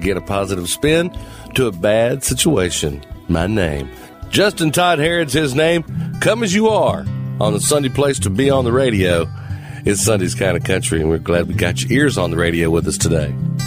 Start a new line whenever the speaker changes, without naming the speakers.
get a positive spin to a bad situation. My name. Justin Todd Harrod's his name. Come as you are on the Sunday place to be on the radio. It's Sunday's Kind of Country, and we're glad we got your ears on the radio with us today.